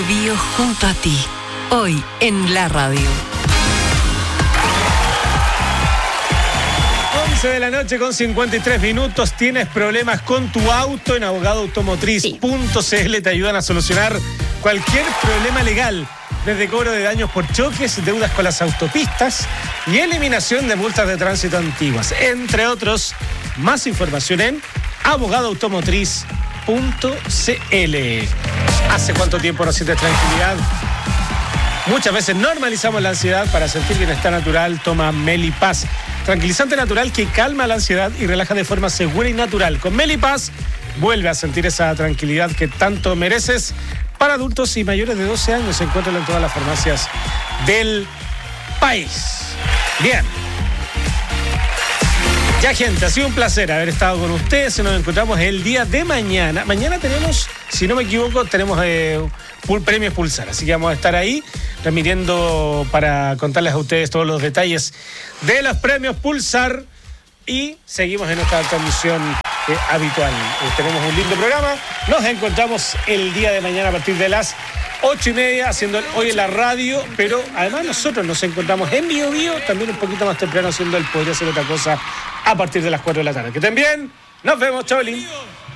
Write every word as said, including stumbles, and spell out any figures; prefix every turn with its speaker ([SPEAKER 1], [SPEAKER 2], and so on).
[SPEAKER 1] Bio Bio junto a ti, hoy en la radio.
[SPEAKER 2] once de la noche con cincuenta y tres minutos. ¿Tienes problemas con tu auto? En abogado automotriz punto c l te ayudan a solucionar cualquier problema legal, desde cobro de daños por choques, deudas con las autopistas y eliminación de multas de tránsito antiguas, entre otros. Más información en abogado automotriz punto c l. ¿Hace cuánto tiempo no sientes tranquilidad? Muchas veces normalizamos la ansiedad. Para sentir bienestar natural, toma Melipaz, tranquilizante natural que calma la ansiedad y relaja de forma segura y natural. Con Melipaz vuelve a sentir esa tranquilidad que tanto mereces. Para adultos y mayores de doce años, se encuentran en todas las farmacias del país. Bien. Ya, gente, ha sido un placer haber estado con ustedes. Nos encontramos el día de mañana. Mañana tenemos, si no me equivoco, tenemos eh, premios Pulsar. Así que vamos a estar ahí transmitiendo para contarles a ustedes todos los detalles de los premios Pulsar. Y seguimos en nuestra transmisión eh, habitual. Eh, tenemos un lindo programa. Nos encontramos el día de mañana a partir de las ocho y media, haciendo el Hoy en la Radio. Pero además nosotros nos encontramos en Bio Bio, también un poquito más temprano, haciendo el Podría Ser Otra Cosa, a partir de las cuatro de la tarde. Que estén bien. Nos vemos, chavalín.